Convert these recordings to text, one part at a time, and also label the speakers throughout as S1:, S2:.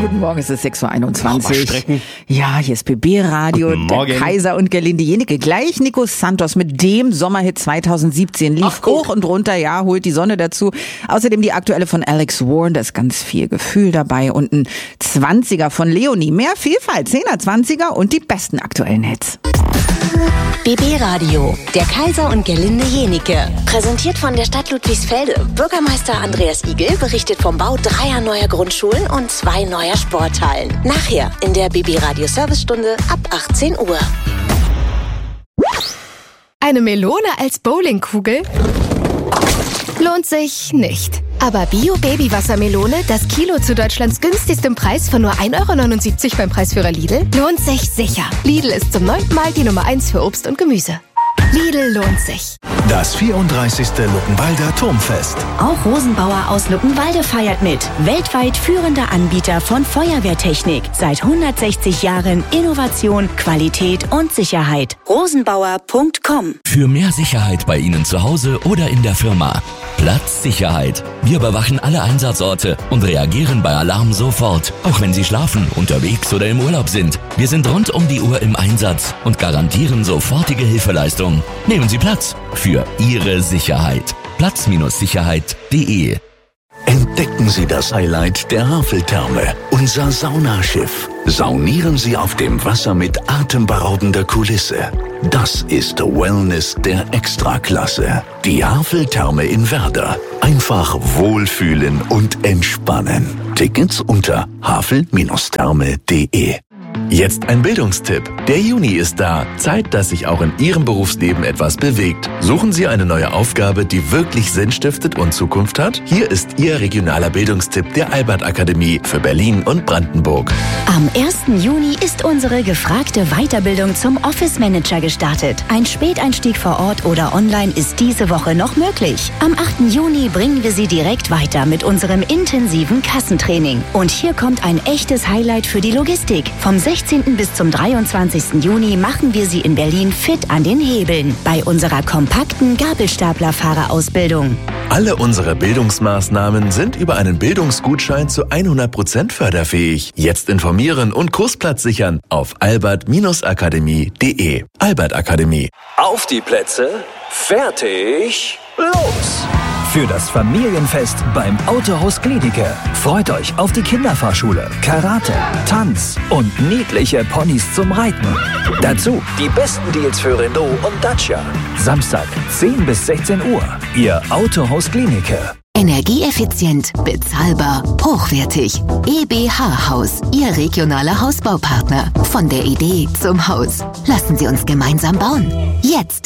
S1: guten Morgen, es ist 6.21 Uhr. Ja, hier ist BB Radio, der Kaiser und Gerlinde Jenike. Gleich Nico Santos mit dem Sommerhit 2017. Lief hoch und runter, ja, holt die Sonne dazu. Außerdem die aktuelle von Alex Warren, da ist ganz viel Gefühl dabei. Und ein 20er von Leonie. Mehr Vielfalt, 10er, 20er und die besten aktuellen Hits.
S2: BB Radio, der Kaiser und Gerlinde Jenike. Präsentiert von der Stadt Ludwigsfelde. Bürgermeister Andreas Igel berichtet vom Bau 3 neuer Grundschulen und 2 neuer Sporthallen. Nachher in der BB Radio Servicestunde ab 18 Uhr.
S3: Eine Melone als Bowlingkugel? Lohnt sich nicht. Aber Bio-Baby-Wassermelone, das Kilo zu Deutschlands günstigstem Preis von nur 1,79 € beim Preisführer Lidl, lohnt sich sicher. Lidl ist zum 9. Mal die Nummer 1 für Obst und Gemüse. Lidl lohnt sich.
S4: Das 34. Luckenwalder Turmfest.
S2: Auch Rosenbauer aus Luckenwalde feiert mit. Weltweit führender Anbieter von Feuerwehrtechnik. Seit 160 Jahren Innovation, Qualität und Sicherheit. Rosenbauer.com.
S5: Für mehr Sicherheit bei Ihnen zu Hause oder in der Firma. Platzsicherheit. Wir überwachen alle Einsatzorte und reagieren bei Alarm sofort. Auch wenn Sie schlafen, unterwegs oder im Urlaub sind. Wir sind rund um die Uhr im Einsatz und garantieren sofortige Hilfeleistung. Nehmen Sie Platz für Ihre Sicherheit. Platz-sicherheit.de.
S4: Entdecken Sie das Highlight der Haveltherme, unser Saunaschiff. Saunieren Sie auf dem Wasser mit atemberaubender Kulisse. Das ist Wellness der Extraklasse. Die Haveltherme in Werder. Einfach wohlfühlen und entspannen. Tickets unter havel-therme.de.
S6: Jetzt ein Bildungstipp. Der Juni ist da. Zeit, dass sich auch in Ihrem Berufsleben etwas bewegt. Suchen Sie eine neue Aufgabe, die wirklich Sinn stiftet und Zukunft hat? Hier ist Ihr regionaler Bildungstipp der Albert Akademie für Berlin und Brandenburg.
S2: Am 1. Juni ist unsere gefragte Weiterbildung zum Office Manager gestartet. Ein Späteinstieg vor Ort oder online ist diese Woche noch möglich. Am 8. Juni bringen wir Sie direkt weiter mit unserem intensiven Kassentraining. Und hier kommt ein echtes Highlight für die Logistik. Vom 16. bis zum 23. Juni machen wir Sie in Berlin fit an den Hebeln bei unserer kompakten Gabelstaplerfahrerausbildung.
S6: Alle unsere Bildungsmaßnahmen sind über einen Bildungsgutschein zu 100% förderfähig. Jetzt informieren und Kursplatz sichern auf albert-akademie.de. Albert Akademie.
S7: Auf die Plätze, fertig, los!
S8: Für das Familienfest beim Autohaus Gliedike. Freut euch auf die Kinderfahrschule, Karate, Tanz und niedliche Ponys zum Reiten. Dazu die besten Deals für Renault und Dacia. Samstag 10 bis 16 Uhr. Ihr Autohaus Gliedike.
S9: Energieeffizient, bezahlbar, hochwertig. EBH Haus, Ihr regionaler Hausbaupartner. Von der Idee zum Haus. Lassen Sie uns gemeinsam bauen. Jetzt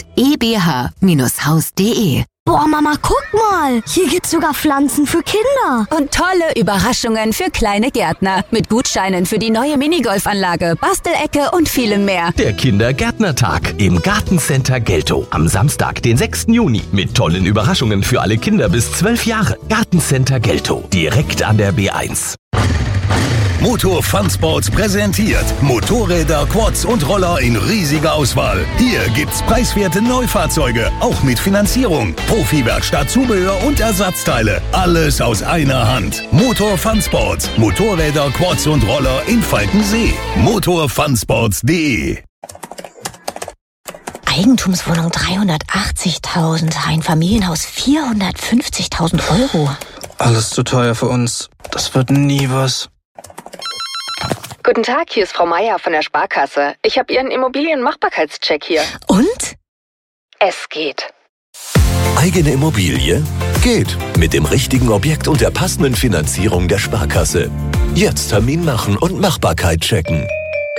S9: ebh-haus.de.
S10: Boah, Mama, guck mal. Hier gibt's sogar Pflanzen für Kinder.
S11: Und tolle Überraschungen für kleine Gärtner. Mit Gutscheinen für die neue Minigolfanlage, Bastelecke und vielem mehr.
S12: Der Kindergärtnertag im Gartencenter Geltow. Am Samstag, den 6. Juni. Mit tollen Überraschungen für alle Kinder bis 12 Jahre. Gartencenter Geltow. Direkt an der B1.
S4: Motor Fun Sports präsentiert Motorräder, Quads und Roller in riesiger Auswahl. Hier gibt's preiswerte Neufahrzeuge, auch mit Finanzierung, Profi-Werkstatt, Zubehör und Ersatzteile. Alles aus einer Hand. Motor Fun Sports. Motorräder, Quads und Roller in Falkensee. motorfunsports.de.
S2: Eigentumswohnung 380.000, ein Familienhaus 450.000 €.
S13: Alles zu teuer für uns. Das wird nie was.
S14: Guten Tag, hier ist Frau Meier von der Sparkasse. Ich habe Ihren Immobilienmachbarkeitscheck hier.
S2: Und?
S14: Es geht.
S4: Eigene Immobilie? Geht. Mit dem richtigen Objekt und der passenden Finanzierung der Sparkasse. Jetzt Termin machen und Machbarkeit checken.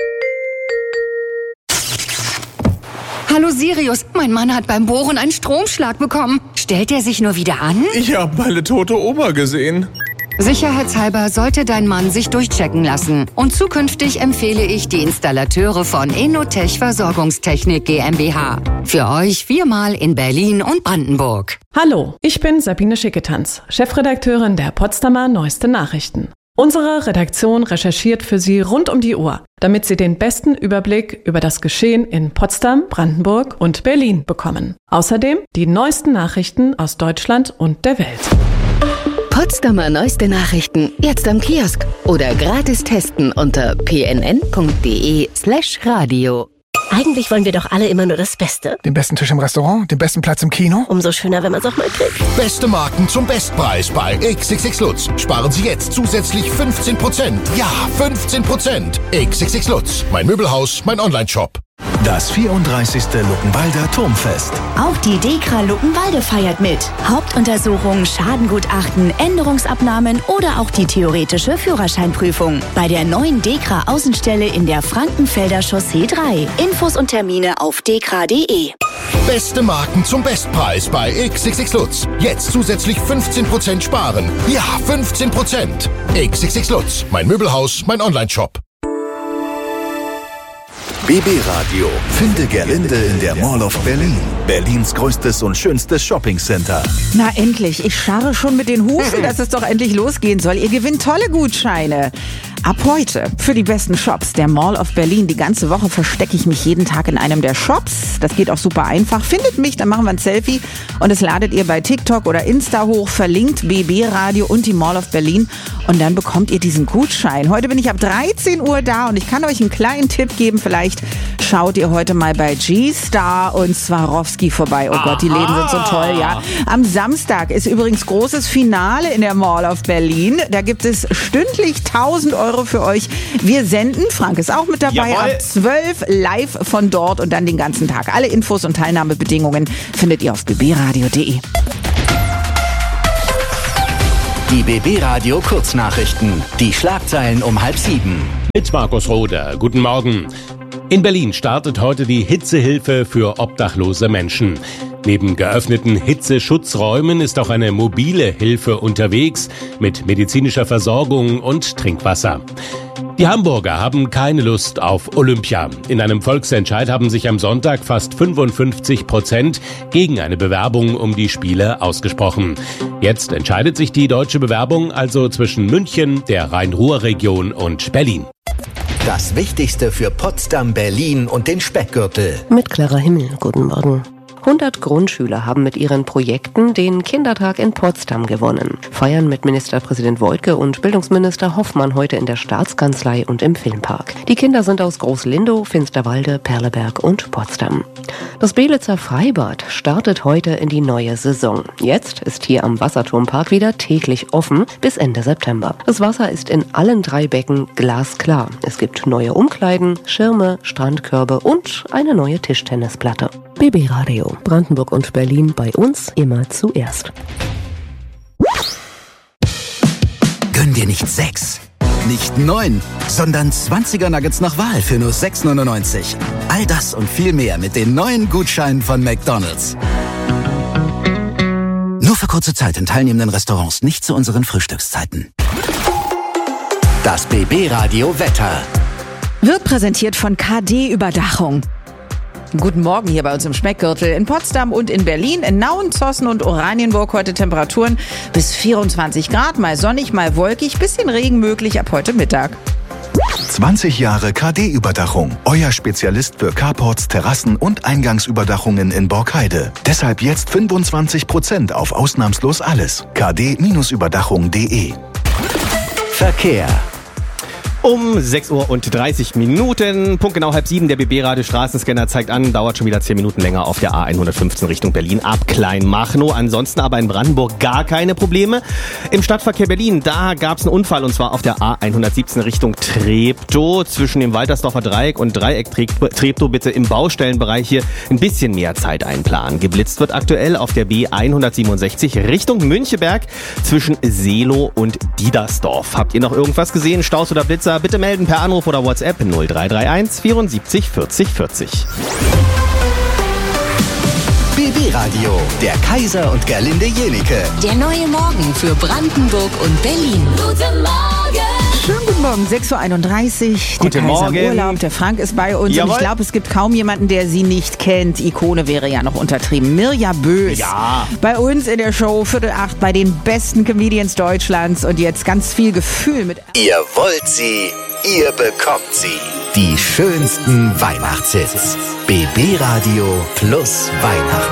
S15: Hallo Sirius, mein Mann hat beim Bohren einen Stromschlag bekommen. Stellt er sich nur wieder an?
S16: Ich habe meine tote Oma gesehen.
S15: Sicherheitshalber sollte dein Mann sich durchchecken lassen. Und zukünftig empfehle ich die Installateure von Enotech Versorgungstechnik GmbH. Für euch 4-mal in Berlin und Brandenburg.
S17: Hallo, ich bin Sabine Schicketanz, Chefredakteurin der Potsdamer Neueste Nachrichten. Unsere Redaktion recherchiert für Sie rund um die Uhr, damit Sie den besten Überblick über das Geschehen in Potsdam, Brandenburg und Berlin bekommen. Außerdem die neuesten Nachrichten aus Deutschland und der Welt.
S3: Potsdamer neueste Nachrichten jetzt am Kiosk oder gratis testen unter pnn.de/radio.
S18: Eigentlich wollen wir doch alle immer nur das Beste.
S19: Den besten Tisch im Restaurant, den besten Platz im Kino.
S18: Umso schöner, wenn man es auch mal kriegt.
S20: Beste Marken zum Bestpreis bei XXX Lutz. Sparen Sie jetzt zusätzlich 15%. Ja, 15%. XXX Lutz. Mein Möbelhaus, mein Onlineshop.
S4: Das 34. Luckenwalder Turmfest.
S2: Auch die DEKRA Luckenwalde feiert mit. Hauptuntersuchung, Schadengutachten, Änderungsabnahmen oder auch die theoretische Führerscheinprüfung. Bei der neuen DEKRA Außenstelle in der Frankenfelder Chaussee 3. Infos und Termine auf dekra.de.
S20: Beste Marken zum Bestpreis bei XXX Lutz. Jetzt zusätzlich 15% sparen. Ja, 15%. XXX Lutz. Mein Möbelhaus, mein Onlineshop.
S4: BB Radio. Finde Gerlinde in der Mall of Berlin. Berlins größtes und schönstes Shoppingcenter.
S1: Na endlich, ich scharre schon mit den Hufen, dass es doch endlich losgehen soll. Ihr gewinnt tolle Gutscheine. Ab heute für die besten Shops der Mall of Berlin. Die ganze Woche verstecke ich mich jeden Tag in einem der Shops. Das geht auch super einfach. Findet mich, dann machen wir ein Selfie und das ladet ihr bei TikTok oder Insta hoch. Verlinkt BB Radio und die Mall of Berlin und dann bekommt ihr diesen Gutschein. Heute bin ich ab 13 Uhr da und ich kann euch einen kleinen Tipp geben. Vielleicht schaut ihr heute mal bei G-Star und Swarovski vorbei. Oh Gott, die Läden sind so toll, ja. Am Samstag ist übrigens großes Finale in der Mall of Berlin. Da gibt es stündlich 1.000 Euro für euch. Wir senden, Frank ist auch mit dabei,
S21: Jawohl.
S1: ab 12 live von dort und dann den ganzen Tag. Alle Infos und Teilnahmebedingungen findet ihr auf bbradio.de.
S22: Die BB Radio Kurznachrichten. Die Schlagzeilen um 6:30.
S23: Mit Markus Roder. Guten Morgen. In Berlin startet heute die Hitzehilfe für obdachlose Menschen. Neben geöffneten Hitzeschutzräumen ist auch eine mobile Hilfe unterwegs mit medizinischer Versorgung und Trinkwasser. Die Hamburger haben keine Lust auf Olympia. In einem Volksentscheid haben sich am Sonntag fast 55% gegen eine Bewerbung um die Spiele ausgesprochen. Jetzt entscheidet sich die deutsche Bewerbung also zwischen München, der Rhein-Ruhr-Region und Berlin.
S22: Das Wichtigste für Potsdam, Berlin und den Speckgürtel.
S24: Mit Clara Himmel, guten Morgen. 100 Grundschüler haben mit ihren Projekten den Kindertag in Potsdam gewonnen. Feiern mit Ministerpräsident Woidke und Bildungsminister Hoffmann heute in der Staatskanzlei und im Filmpark. Die Kinder sind aus Groß-Lindow, Finsterwalde, Perleberg und Potsdam. Das Belitzer Freibad startet heute in die neue Saison. Jetzt ist hier am Wasserturmpark wieder täglich offen bis Ende September. Das Wasser ist in allen 3 Becken glasklar. Es gibt neue Umkleiden, Schirme, Strandkörbe und eine neue Tischtennisplatte. BB Radio, Brandenburg und Berlin, bei uns immer zuerst.
S22: Gönn dir nicht 6, nicht 9, sondern 20er Nuggets nach Wahl für nur 6,99. All das und viel mehr mit den neuen Gutscheinen von McDonald's. Nur für kurze Zeit in teilnehmenden Restaurants, nicht zu unseren Frühstückszeiten. Das BB Radio Wetter.
S1: Wird präsentiert von KD Überdachung. Guten Morgen hier bei uns im Speckgürtel in Potsdam und in Berlin, in Nauen, Zossen und Oranienburg heute Temperaturen bis 24 Grad, mal sonnig, mal wolkig, bisschen Regen möglich ab heute Mittag.
S4: 20 Jahre KD-Überdachung. Euer Spezialist für Carports, Terrassen und Eingangsüberdachungen in Borkheide. Deshalb jetzt 25% auf ausnahmslos alles. kd-überdachung.de.
S22: Verkehr.
S21: Um 6:30 Uhr, punktgenau 6:30, der BB-Radio Straßenscanner zeigt an, dauert schon wieder 10 Minuten länger auf der A115 Richtung Berlin ab Kleinmachnow. Ansonsten aber in Brandenburg gar keine Probleme. Im Stadtverkehr Berlin, da gab es einen Unfall und zwar auf der A117 Richtung Treptow. Zwischen dem Waltersdorfer Dreieck und Dreieck Treptow bitte im Baustellenbereich hier ein bisschen mehr Zeit einplanen. Geblitzt wird aktuell auf der B167 Richtung Müncheberg zwischen Seelow und Diedersdorf. Habt ihr noch irgendwas gesehen? Staus oder Blitzer? Bitte melden per Anruf oder WhatsApp 0331 74 40 40.
S22: BB Radio, der Kaiser und Gerlinde Jenike.
S2: Der neue Morgen für Brandenburg und Berlin. Guten Morgen!
S1: Schönen guten Morgen, 6:31 Uhr.
S21: Guten
S1: der Kaiser
S21: Morgen.
S1: im Urlaub, der Frank ist bei uns.
S21: Jawohl.
S1: Und ich glaube, es gibt kaum jemanden, der sie nicht kennt. Ikone wäre ja noch untertrieben. Mirja Bös.
S21: Ja.
S1: Bei uns in der Show 7:45 bei den besten Comedians Deutschlands. Und jetzt ganz viel Gefühl mit...
S22: Ihr wollt sie, ihr bekommt sie. Die schönsten Weihnachtshits. BB Radio plus Weihnachten.